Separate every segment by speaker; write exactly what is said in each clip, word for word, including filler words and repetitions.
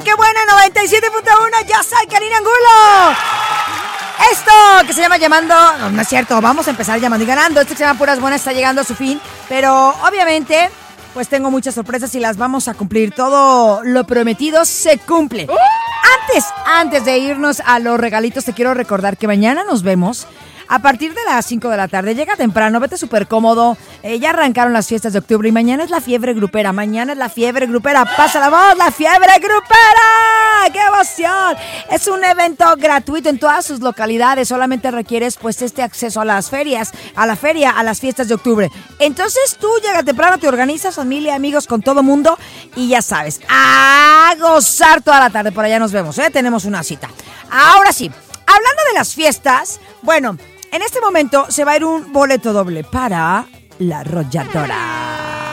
Speaker 1: ¡Qué buena! noventa y siete punto uno. Yo soy Karina Angulo. Esto que se llama Llamando, no, no es cierto, vamos a empezar llamando y ganando. Esto que se llama Puras Buenas está llegando a su fin, pero obviamente pues tengo muchas sorpresas y las vamos a cumplir. Todo lo prometido se cumple. Antes, antes de irnos a los regalitos, te quiero recordar que mañana nos vemos a partir de las cinco de la tarde. Llega temprano, vete súper cómodo. Eh, ya arrancaron las fiestas de octubre y mañana es la fiebre grupera. Mañana es la fiebre grupera. Pasa la voz, la fiebre grupera. ¡Qué emoción! Es un evento gratuito en todas sus localidades. Solamente requieres pues este acceso a las ferias, a la feria, a las fiestas de octubre. Entonces tú llega temprano, te organizas, familia, amigos, con todo mundo y ya sabes, a gozar toda la tarde. Por allá nos vemos, ¿eh? Tenemos una cita. Ahora sí, hablando de las fiestas, bueno, en este momento se va a ir un boleto doble para La Arrolladora.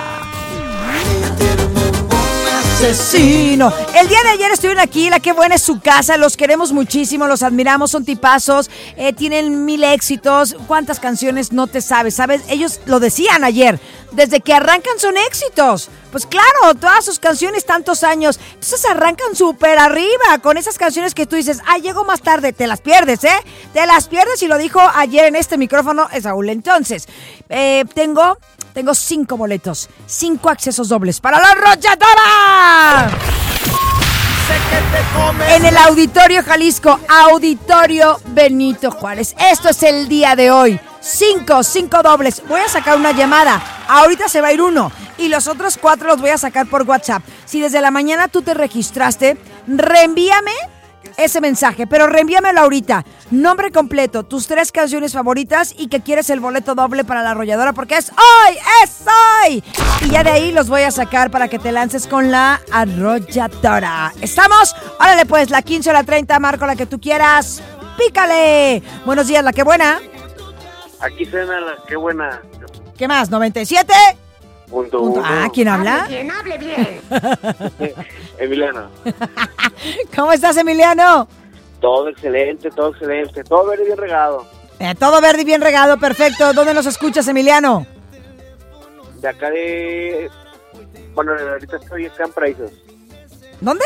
Speaker 1: Asesino. El día de ayer estuvieron aquí, la Qué Buena es su casa, los queremos muchísimo, los admiramos, son tipazos, eh, tienen mil éxitos. ¿Cuántas canciones no te sabes? ¿Sabes? Ellos lo decían ayer, desde que arrancan son éxitos. Pues claro, todas sus canciones tantos años, entonces arrancan súper arriba con esas canciones que tú dices, ah, llego más tarde, te las pierdes, ¿eh? Te las pierdes y lo dijo ayer en este micrófono Saúl. Entonces, eh, tengo... Tengo cinco boletos, cinco accesos dobles para La Arrolladora. En el Auditorio Jalisco, Auditorio Benito Juárez. Esto es el día de hoy. Cinco, cinco dobles. Voy a sacar una llamada. Ahorita se va a ir uno. Y los otros cuatro los voy a sacar por WhatsApp. Si desde la mañana tú te registraste, reenvíame ese mensaje, pero reenvíamelo ahorita. Nombre completo, tus tres canciones favoritas y que quieres el boleto doble para La Arrolladora porque es hoy, es hoy. Y ya de ahí los voy a sacar para que te lances con La Arrolladora. ¿Estamos? Órale pues, la quince o la treinta, marco la que tú quieras. ¡Pícale! Buenos días, la Qué Buena.
Speaker 2: Aquí suena la Qué Buena.
Speaker 1: ¿Qué más? ¿noventa y siete?
Speaker 2: Punto
Speaker 1: Punto.
Speaker 2: uno.
Speaker 1: Ah, ¿quién habla?
Speaker 3: Hable bien, hable bien.
Speaker 2: Emiliano.
Speaker 1: ¿Cómo estás, Emiliano?
Speaker 2: Todo excelente, todo excelente. Todo verde y bien regado.
Speaker 1: Eh, todo verde y bien regado, perfecto. ¿Dónde nos escuchas, Emiliano?
Speaker 2: De acá de... Bueno, ahorita estoy acá en Paraísos.
Speaker 1: ¿Dónde?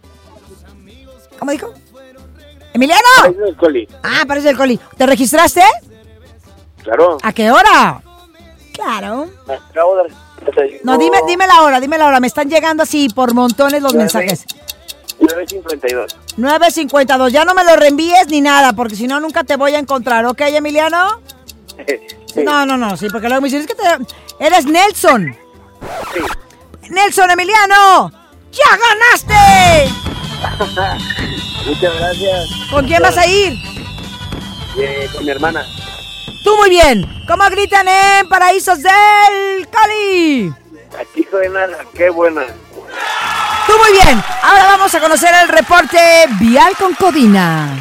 Speaker 1: ¿Cómo dijo? ¿Emiliano?
Speaker 2: Paraísos del Coli.
Speaker 1: Ah, Paraísos del Coli. ¿Te registraste?
Speaker 2: Claro.
Speaker 1: ¿A qué hora? Claro.
Speaker 2: Me acabo de...
Speaker 1: No, dime, dime la hora, dime la hora. Me están llegando así por montones los mensajes.
Speaker 2: nueve cincuenta y dos.
Speaker 1: nueve cincuenta y dos. Ya no me lo reenvíes ni nada, porque si no, nunca te voy a encontrar. ¿Ok, Emiliano?
Speaker 2: Sí.
Speaker 1: No, no, no, sí, porque luego me dicen, es que te... Eres Nelson.
Speaker 2: Sí.
Speaker 1: Nelson, Emiliano. ¡Ya ganaste!
Speaker 2: Muchas gracias.
Speaker 1: ¿Con quién vas a ir?
Speaker 2: Eh, con mi hermana.
Speaker 1: Tú muy bien. ¿Cómo gritan en Paraísos del Cali?
Speaker 2: Aquí suena la Qué Buena.
Speaker 1: Tú muy bien. Ahora vamos a conocer el reporte vial con Codina.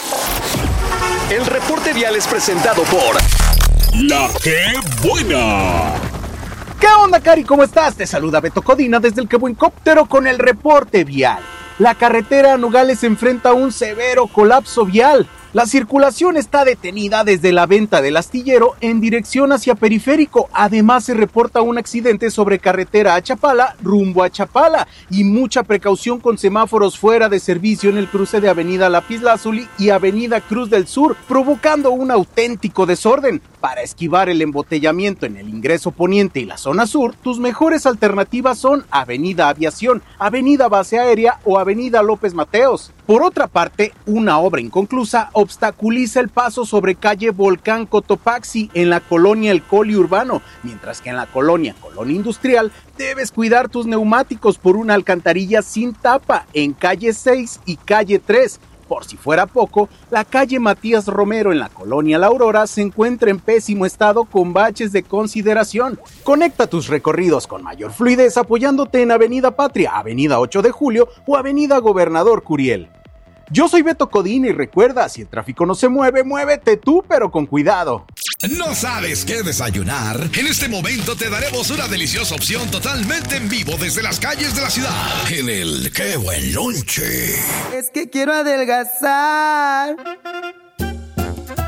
Speaker 4: El reporte vial es presentado por La Qué Buena.
Speaker 5: ¿Qué onda, Cari? ¿Cómo estás? Te saluda Beto Codina desde el Qué Buencóptero con el reporte vial. La carretera a Nogales se enfrenta a un severo colapso vial. La circulación está detenida desde la venta del Astillero en dirección hacia Periférico. Además se reporta un accidente sobre carretera a Chapala, rumbo a Chapala, y mucha precaución con semáforos fuera de servicio en el cruce de Avenida Lapislázuli y Avenida Cruz del Sur, provocando un auténtico desorden. Para esquivar el embotellamiento en el ingreso poniente y la zona sur, tus mejores alternativas son Avenida Aviación, Avenida Base Aérea o Avenida López Mateos. Por otra parte, una obra inconclusa obstaculiza el paso sobre calle Volcán Cotopaxi en la colonia El Coli Urbano, mientras que en la colonia Colonia Industrial debes cuidar tus neumáticos por una alcantarilla sin tapa en calle seis y calle tres. Por si fuera poco, la calle Matías Romero en la colonia La Aurora se encuentra en pésimo estado con baches de consideración. Conecta tus recorridos con mayor fluidez apoyándote en Avenida Patria, Avenida ocho de julio o Avenida Gobernador Curiel. Yo soy Beto Codina y recuerda, si el tráfico no se mueve, muévete tú, pero con cuidado.
Speaker 4: ¿No sabes qué desayunar? En este momento te daremos una deliciosa opción totalmente en vivo desde las calles de la ciudad. En el Qué Buen Lonche.
Speaker 6: Es que quiero adelgazar.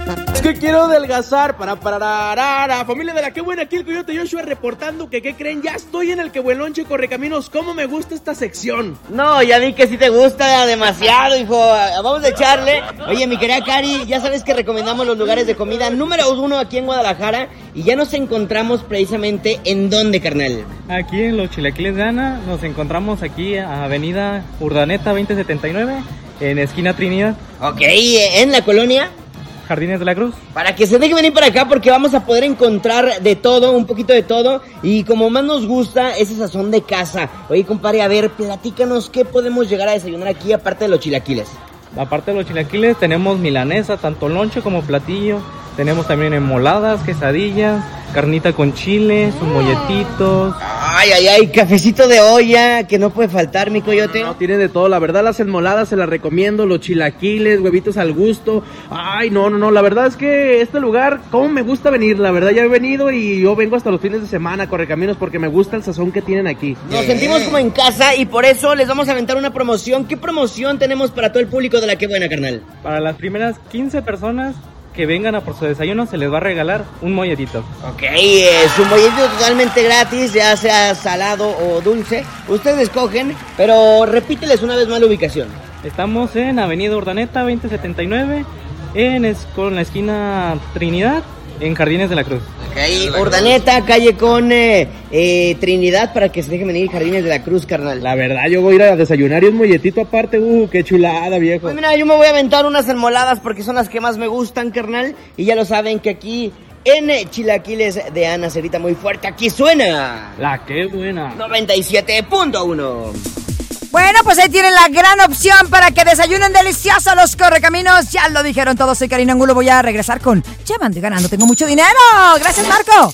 Speaker 3: Es que quiero adelgazar para pararara. Familia de la que buena, aquí el Coyote Joshua reportando que, ¿qué creen? Ya estoy en el que Buenlonche Correcaminos. ¿Cómo me gusta esta sección?
Speaker 6: No, ya vi que sí te gusta demasiado, hijo. Vamos a echarle. Oye, mi querida Cari, ya sabes que recomendamos los lugares de comida número uno aquí en Guadalajara. Y ya nos encontramos precisamente ¿en dónde, carnal?
Speaker 7: Aquí en los Chilaquiles de Ana. Nos encontramos aquí a Avenida Urdaneta veinte setenta y nueve, en esquina Trinidad.
Speaker 6: Ok, ¿en la colonia?
Speaker 7: Jardines de la Cruz.
Speaker 6: Para que se deje venir para acá porque vamos a poder encontrar de todo, un poquito de todo. Y como más nos gusta, ese sazón de casa. Oye, compadre, a ver, platícanos qué podemos llegar a desayunar aquí aparte de los chilaquiles.
Speaker 7: Aparte de los chilaquiles tenemos milanesa, tanto lonche como platillo. Tenemos también enmoladas, quesadillas, carnita con chile, sus molletitos.
Speaker 6: Ay, ay, ay, cafecito de olla, que no puede faltar, mi Coyote.
Speaker 3: No, tiene de todo, la verdad, las enmoladas se las recomiendo, los chilaquiles, huevitos al gusto. Ay, no, no, no, la verdad es que este lugar, cómo me gusta venir, la verdad, ya he venido y yo vengo hasta los fines de semana a Correcaminos porque me gusta el sazón que tienen aquí.
Speaker 6: Nos sentimos como en casa y por eso les vamos a aventar una promoción. ¿Qué promoción tenemos para todo el público de la que buena, carnal?
Speaker 7: Para las primeras quince personas que vengan a por su desayuno se les va a regalar un molletito.
Speaker 6: Ok, eh, su molletito totalmente gratis, ya sea salado o dulce. Ustedes escogen, pero repíteles una vez más la ubicación.
Speaker 7: Estamos en Avenida Urdaneta veinte setenta y nueve, en es, con la esquina Trinidad, en Jardines de la Cruz.
Speaker 6: Ok, Urdaneta, calle con eh, eh, Trinidad, para que se dejen venir Jardines de la Cruz, carnal.
Speaker 3: La verdad, yo voy a ir a desayunar y un molletito aparte, uh, qué chulada, viejo.
Speaker 6: Pues mira, yo me voy a aventar unas enmoladas porque son las que más me gustan, carnal. Y ya lo saben que aquí en Chilaquiles de Ana, cerita muy fuerte, aquí suena
Speaker 7: La que buena.
Speaker 6: noventa y siete punto uno.
Speaker 1: Bueno, pues ahí tienen la gran opción para que desayunen delicioso los Correcaminos. Ya lo dijeron todos, soy Karina Angulo. Voy a regresar con Llevando y Ganando. Tengo mucho dinero. Gracias, Marco.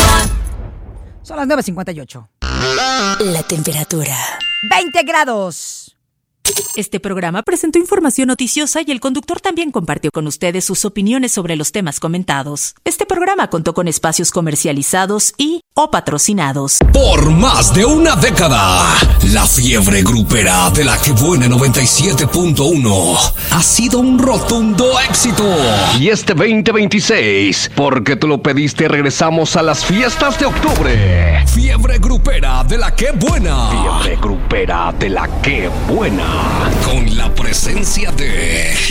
Speaker 1: Son las nueve cincuenta y ocho.
Speaker 8: La temperatura.
Speaker 1: veinte grados.
Speaker 8: Este programa presentó información noticiosa y el conductor también compartió con ustedes sus opiniones sobre los temas comentados. Este programa contó con espacios comercializados y o patrocinados.
Speaker 4: Por más de una década, la fiebre grupera de la que buena noventa y siete punto uno ha sido un rotundo éxito. Y este veinte veintiséis, porque tú lo pediste, regresamos a las fiestas de octubre. Fiebre grupera de la que buena. Fiebre grupera de la que buena. Con la presencia de